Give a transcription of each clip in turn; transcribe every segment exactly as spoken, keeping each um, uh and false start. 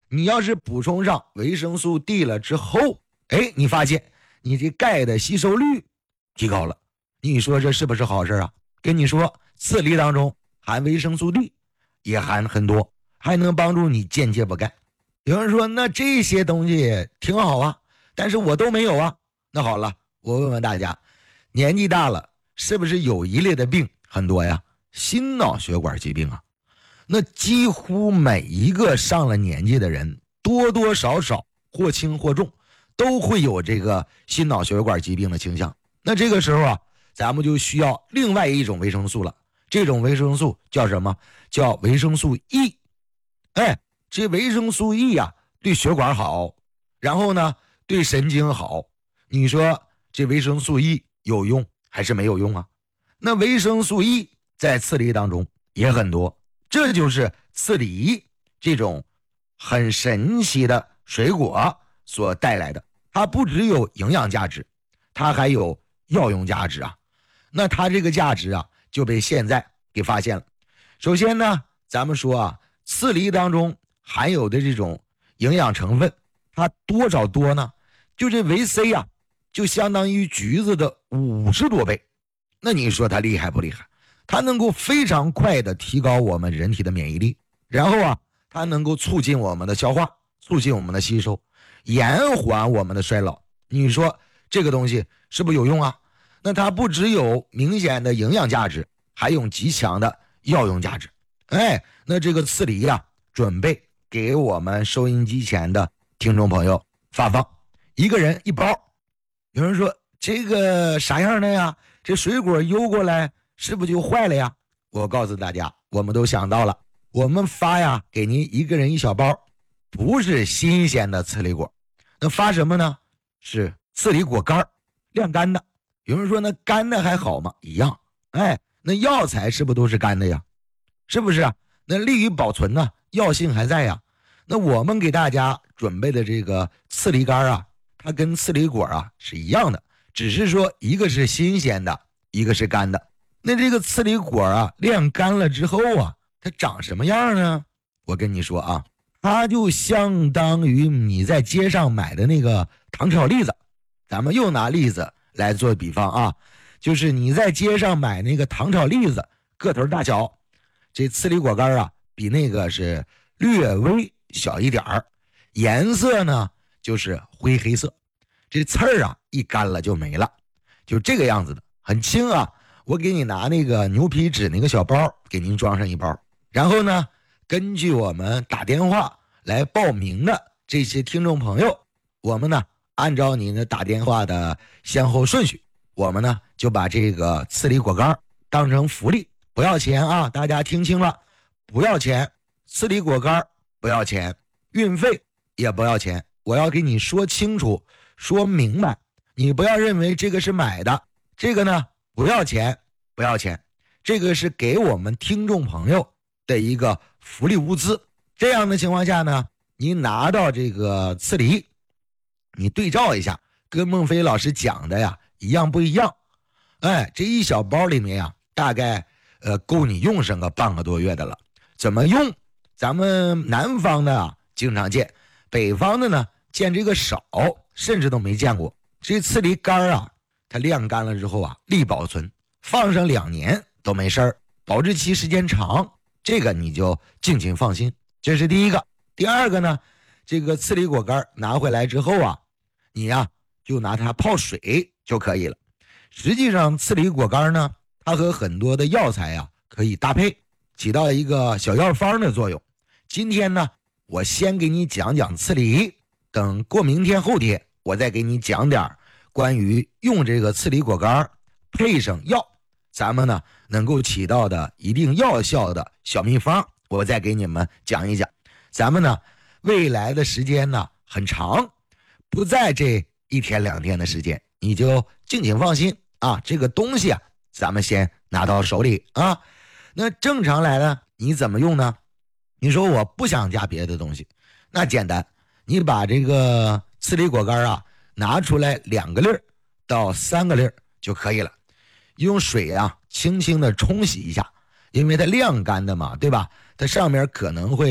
你要是补充上维生素 D 了之后，哎，你发现你这钙的吸收率提高了，你说这是不是好事啊？跟你说，刺梨当中含维生素 D 也含很多，还能帮助你间接补钙。有人说那这些东西挺好啊，但是我都没有啊。那好了，我问问大家，年纪大了是不是有一类的病很多呀？心脑血管疾病啊。那几乎每一个上了年纪的人，多多少少或轻或重都会有这个心脑血管疾病的倾向。那这个时候啊，咱们就需要另外一种维生素了。这种维生素叫什么？叫维生素 E。 哎，这维生素 E 啊，对血管好，然后呢对神经好。你说这维生素 E 有用还是没有用啊？那维生素 E 在刺梨当中也很多，这就是刺梨这种很神奇的水果所带来的。它不只有营养价值，它还有药用价值啊。那它这个价值啊就被现在给发现了。首先呢，咱们说啊，刺梨当中含有的这种营养成分，它多少多呢？就这维 C 啊，就相当于橘子的五十多倍。那你说它厉害不厉害？它能够非常快的提高我们人体的免疫力，然后啊，它能够促进我们的消化，促进我们的吸收，延缓我们的衰老。你说这个东西是不是有用啊？那它不只有明显的营养价值，还有极强的药用价值。哎，那这个刺梨啊，准备给我们收音机前的听众朋友发放，一个人一包。有人说这个啥样的呀？这水果邮过来是不是就坏了呀？我告诉大家，我们都想到了，我们发呀给您一个人一小包，不是新鲜的刺梨果。那发什么呢？是刺梨果干，晾干的。有人说那干的还好吗？一样。哎，那药材是不是都是干的呀？是不是啊？那利于保存呢，药性还在呀。那我们给大家准备的这个刺梨干啊，它跟刺梨果啊是一样的，只是说一个是新鲜的，一个是干的。那这个刺梨果啊，晾干了之后啊，它长什么样呢？我跟你说啊，它就相当于你在街上买的那个糖炒栗子。咱们又拿栗子来做比方啊，就是你在街上买那个糖炒栗子，个头大小，这刺梨果干啊，比那个是略微小一点儿，颜色呢就是灰黑色，这刺儿啊一干了就没了，就这个样子的，很轻啊。我给你拿那个牛皮纸那个小包，给您装上一包，然后呢，根据我们打电话来报名的这些听众朋友，我们呢按照您的打电话的先后顺序，我们呢就把这个刺梨果干当成福利，不要钱啊，大家听清了，不要钱，刺梨果干不要钱，运费也不要钱。我要给你说清楚说明白，你不要认为这个是买的，这个呢不要钱不要钱，这个是给我们听众朋友的一个福利物资。这样的情况下呢，你拿到这个刺梨，你对照一下，跟孟非老师讲的呀一样不一样？哎，这一小包里面呀，大概呃够你用上个半个多月的了。怎么用？咱们南方的啊经常见，北方的呢见这个少，甚至都没见过。这刺梨干啊，它晾干了之后啊，利保存，放上两年都没事儿，保质期时间长，这个你就尽情放心。这是第一个。第二个呢，这个刺梨果干拿回来之后啊，你呀、啊、就拿它泡水就可以了。实际上刺梨果干呢，它和很多的药材啊可以搭配，起到一个小药方的作用。今天呢，我先给你讲讲刺梨，等过明天后天我再给你讲点关于用这个刺梨果干配上药，咱们呢能够起到的一定药效的小秘方，我再给你们讲一讲。咱们呢未来的时间呢很长，不在这一天两天的时间，你就尽情放心啊，这个东西啊咱们先拿到手里啊。那正常来呢，你怎么用呢？你说我不想加别的东西，那简单，你把这个刺梨果干啊拿出来两个粒儿到三个粒儿就可以了，用水啊轻轻的冲洗一下，因为它晾干的嘛，对吧？它上面可能会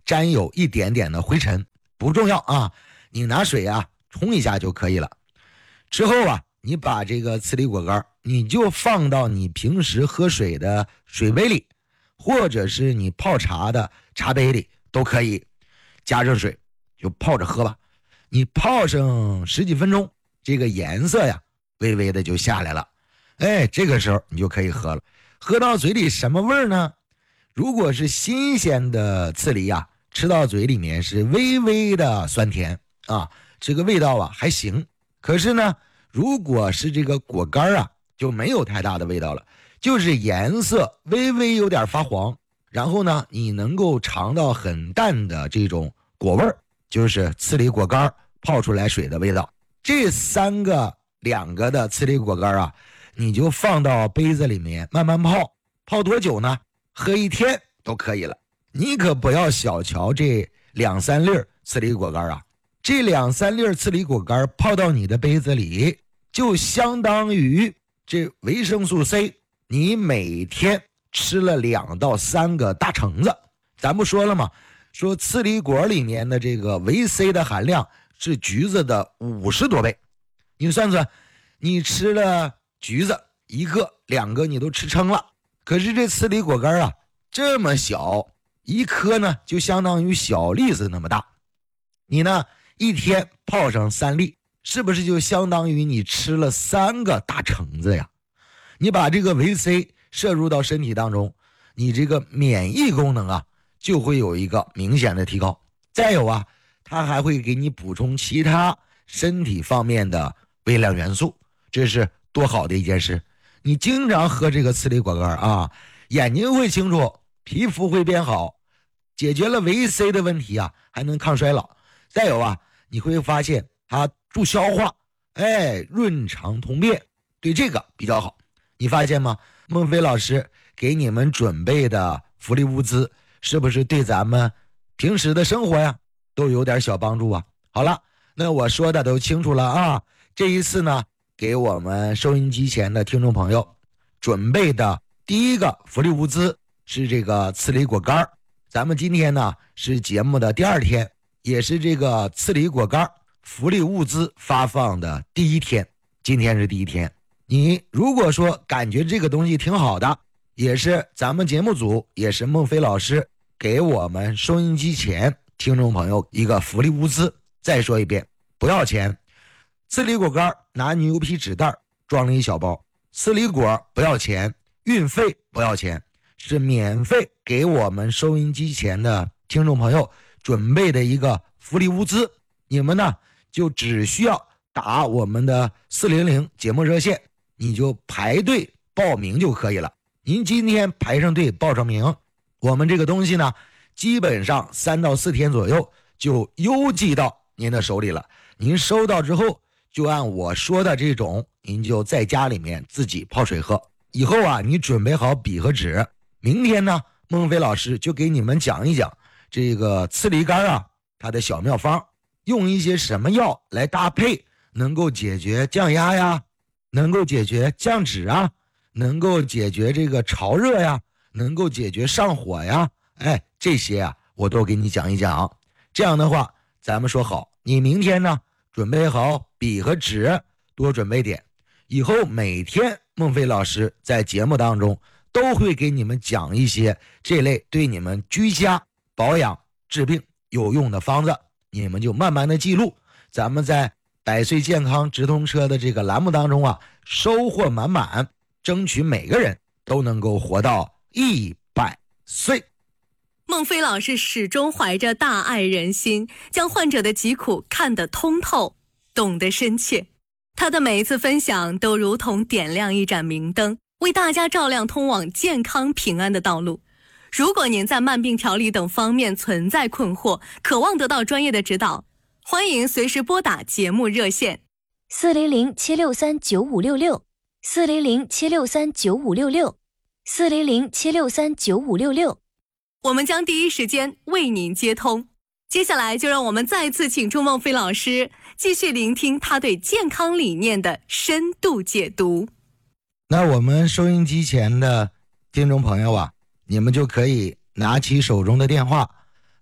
沾有一点点的灰尘，不重要啊，你拿水啊冲一下就可以了。之后啊，你把这个刺梨果干你就放到你平时喝水的水杯里，或者是你泡茶的茶杯里都可以，加热水就泡着喝吧。你泡上十几分钟，这个颜色呀微微的就下来了，哎，这个时候你就可以喝了。喝到嘴里什么味儿呢？如果是新鲜的刺梨啊，吃到嘴里面是微微的酸甜啊，这个味道啊还行。可是呢，如果是这个果干啊，就没有太大的味道了，就是颜色微微有点发黄，然后呢，你能够尝到很淡的这种果味儿，就是刺梨果干泡出来水的味道。这三个两个的刺梨果干啊，你就放到杯子里面慢慢泡，泡多久呢？喝一天都可以了。你可不要小瞧这两三粒刺梨果干啊，这两三粒刺梨果干泡到你的杯子里，就相当于这维生素 C 你每天吃了两到三个大橙子。咱不说了吗？说刺梨果里面的这个维 C 的含量是橘子的五十多倍。你算算，你吃了橘子一个两个你都吃撑了，可是这刺梨果干啊这么小，一颗呢就相当于小栗子那么大，你呢一天泡上三粒，是不是就相当于你吃了三个大橙子呀？你把这个维 C 摄入到身体当中，你这个免疫功能啊就会有一个明显的提高。再有啊，它还会给你补充其他身体方面的微量元素，这是多好的一件事。你经常喝这个刺梨果干啊，眼睛会清楚，皮肤会变好，解决了维 C 的问题啊，还能抗衰老。再有啊，你会发现它助消化，哎，润肠通便，对这个比较好。你发现吗？孟非老师给你们准备的福利物资，是不是对咱们平时的生活呀都有点小帮助啊？好了，那我说的都清楚了啊。这一次呢，给我们收音机前的听众朋友准备的第一个福利物资是这个刺梨果干。咱们今天呢是节目的第二天，也是这个刺梨果干福利物资发放的第一天，今天是第一天。你如果说感觉这个东西挺好的，也是咱们节目组，也是孟非老师给我们收音机前听众朋友一个福利物资。再说一遍，不要钱。刺梨果干拿牛皮纸袋装了一小包，刺梨果不要钱，运费不要钱，是免费给我们收音机前的听众朋友准备的一个福利物资。你们呢就只需要打我们的四零零节目热线，你就排队报名就可以了。您今天排上队报上名，我们这个东西呢基本上三到四天左右就邮寄到您的手里了。您收到之后就按我说的这种，您就在家里面自己泡水喝。以后啊，你准备好笔和纸，明天呢孟非老师就给你们讲一讲这个刺梨干啊它的小妙方，用一些什么药来搭配，能够解决降压呀，能够解决降脂啊，能够解决这个潮热呀，能够解决上火呀，哎，这些啊我都给你讲一讲。这样的话咱们说好，你明天呢准备好笔和纸，多准备点。以后每天孟非老师在节目当中都会给你们讲一些这类对你们居家保养治病有用的方子，你们就慢慢的记录。咱们在百岁健康直通车的这个栏目当中啊，收获满满，争取每个人都能够活到一百岁。 孟非老师始终怀着大爱人心，将患者的疾苦看得通透，懂得深切。他的每一次分享都如同点亮一盏明灯，为大家照亮通往健康平安的道路。如果您在慢病调理等方面存在困惑，渴望得到专业的指导，欢迎随时拨打节目热线四零零七六三九五六六四零零七六三九五六六四零零七六三九五六六， 我们将第一时间为您接通。接下来就让我们再次请出孟非老师，继续聆听他对健康理念的深度解读。 那我们收音机前的听众朋友啊，你们就可以拿起手中的电话，哎，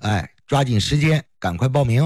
抓紧时间赶快报名。